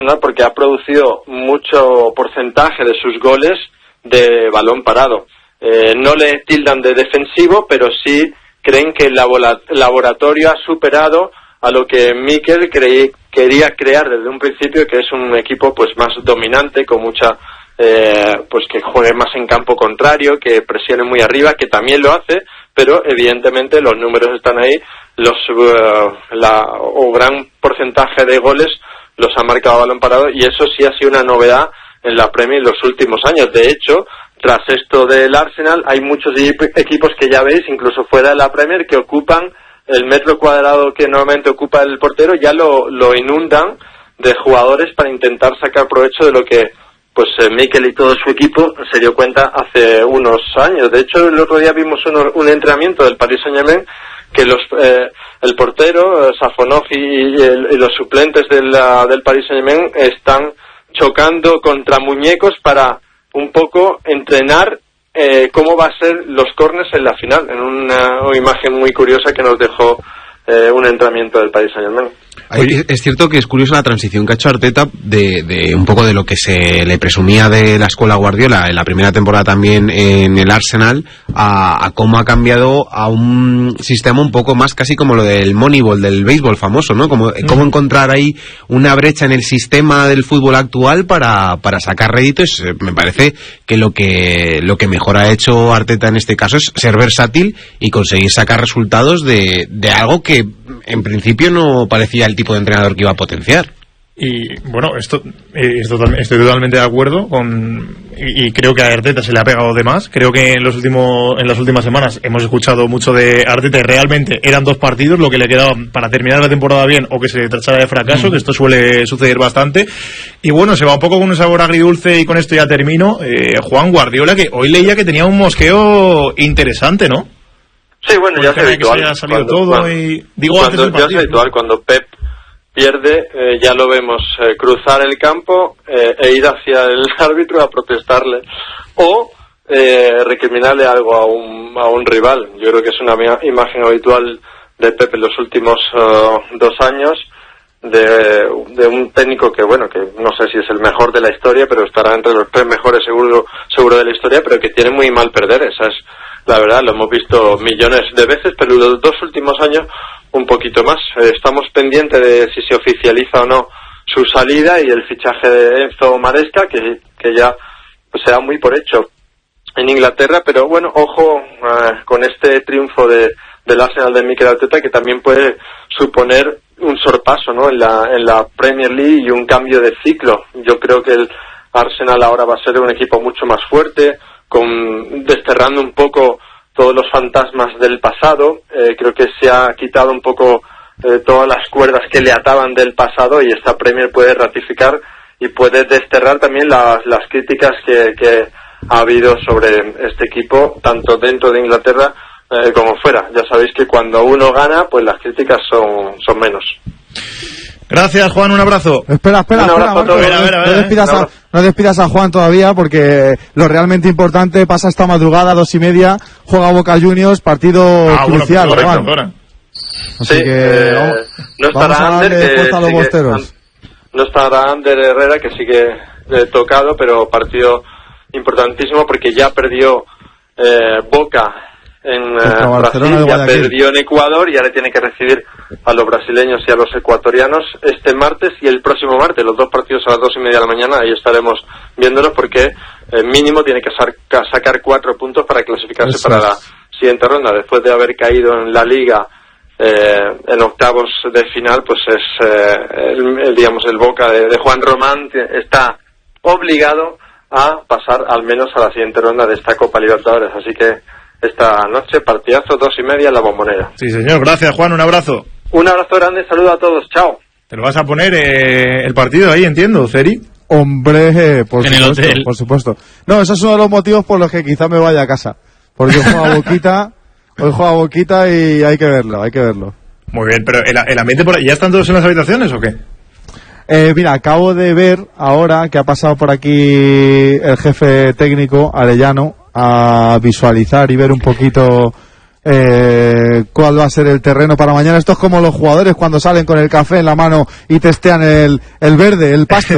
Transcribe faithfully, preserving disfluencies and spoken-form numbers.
¿no? Porque ha producido mucho porcentaje de sus goles de balón parado. Eh, no le tildan de defensivo, pero sí creen que el laboratorio ha superado a lo que Mikel creí, quería crear desde un principio, que es un equipo pues más dominante, con mucha eh, pues que juegue más en campo contrario, que presione muy arriba, que también lo hace, pero evidentemente los números están ahí, los uh, la, o gran porcentaje de goles los ha marcado a balón parado, y eso sí ha sido una novedad en la Premier en los últimos años. De hecho, tras esto del Arsenal, hay muchos equipos que ya veis, incluso fuera de la Premier, que ocupan el metro cuadrado que normalmente ocupa el portero, ya lo, lo inundan de jugadores para intentar sacar provecho de lo que pues eh, Mikel y todo su equipo se dio cuenta hace unos años. De hecho, el otro día vimos un, un entrenamiento del Paris Saint-Germain que los eh, el portero, eh, Safonov y, y, el, y los suplentes de la, del Paris Saint-Germain están chocando contra muñecos para un poco entrenar eh, cómo va a ser los córners en la final, en una, una imagen muy curiosa que nos dejó eh, un entrenamiento del Paris Saint-Germain. Oye, es cierto que es curiosa la transición que ha hecho Arteta de, de un poco de lo que se le presumía de la escuela Guardiola en la primera temporada también en el Arsenal a, a cómo ha cambiado a un sistema un poco más casi como lo del Moneyball, del béisbol famoso, ¿no? Como, mm. Cómo encontrar ahí una brecha en el sistema del fútbol actual para, para sacar réditos. Me parece que lo que lo que mejor ha hecho Arteta en este caso es ser versátil y conseguir sacar resultados de, de algo que en principio no parecía el tipo de entrenador que iba a potenciar. Y bueno, esto eh, estoy, estoy totalmente de acuerdo con y, y creo que a Arteta se le ha pegado de más. Creo que en los últimos en las últimas semanas hemos escuchado mucho de Arteta y realmente eran dos partidos lo que le quedaba para terminar la temporada bien o que se tratara de fracaso, mm. que esto suele suceder bastante. Y bueno, se va un poco con un sabor agridulce y con esto ya termino. Eh, Juan Guardiola, que hoy leía que tenía un mosqueo interesante, ¿no? Sí, bueno, pues ya es habitual. Ya ha salido cuando, todo cuando, y digo cuando, antes del partido, ya es habitual, ¿no? Cuando Pep pierde, eh, ya lo vemos eh, cruzar el campo eh, e ir hacia el árbitro a protestarle o eh, recriminarle algo a un, a un rival. Yo creo que es una imagen habitual de Pep en los últimos uh, dos años, de, de un técnico que, bueno, que no sé si es el mejor de la historia, pero estará entre los tres mejores seguro, seguro de la historia, pero que tiene muy mal perder. Esa es la verdad, lo hemos visto millones de veces, pero los dos últimos años un poquito más. Eh, estamos pendientes de si se oficializa o no su salida y el fichaje de Enzo Maresca, que, que ya pues, se da muy por hecho en Inglaterra, pero bueno, ojo eh, con este triunfo de, del Arsenal de Mikel Arteta, que también puede suponer un sorpaso, ¿no? en la, en la Premier League y un cambio de ciclo. Yo creo que el Arsenal ahora va a ser un equipo mucho más fuerte, con desterrando un poco todos los fantasmas del pasado. Eh, creo que se ha quitado un poco eh, todas las cuerdas que le ataban del pasado, y esta Premier puede ratificar y puede desterrar también las, las críticas que, que ha habido sobre este equipo, tanto dentro de Inglaterra eh, como fuera. Ya sabéis que cuando uno gana, pues las críticas son, son menos. Gracias, Juan, un abrazo. Espera, espera, un espera, abrazo, Marco, a ver, a ver, no, despidas a, no despidas a Juan todavía, porque lo realmente importante pasa esta madrugada, dos y media, juega Boca Juniors, partido ah, crucial, bueno, Juan. Correcto, Así sí, que eh, vamos, no estará vamos a darle Ander, fuerza a los sigue, bosteros. No estará Ander Herrera, que sigue eh, tocado, pero partido importantísimo porque ya perdió eh, Boca en uh, Brasil, ya perdió en Ecuador y ahora tiene que recibir a los brasileños y a los ecuatorianos este martes y el próximo martes, los dos partidos a las dos y media de la mañana. Ahí estaremos viéndolos porque eh, mínimo tiene que sacar, sacar cuatro puntos para clasificarse Eso para es. la siguiente ronda. Después de haber caído en la Liga eh, en octavos de final, pues es eh, el, el, digamos el Boca de, de Juan Román está obligado a pasar al menos a la siguiente ronda de esta Copa Libertadores. Así que esta noche, partidazo, dos y media en la Bombonera. Sí, señor. Gracias, Juan. Un abrazo. Un abrazo grande. Saludo a todos. Chao. ¿Te lo vas a poner eh, el partido ahí, entiendo, Ceri? Hombre, por en supuesto, el hotel. por supuesto. No, ese es uno de los motivos por los que quizá me vaya a casa. Porque hoy juega Boquita, hoy juega Boquita y hay que verlo, hay que verlo. Muy bien, pero el, el ambiente por ahí, ¿ya están todos en las habitaciones o qué? Eh, mira, acabo de ver ahora que ha pasado por aquí el jefe técnico, Arellano, a visualizar y ver un poquito eh, cuál va a ser el terreno para mañana. Esto es como los jugadores cuando salen con el café en la mano y testean el, el verde, el pasto.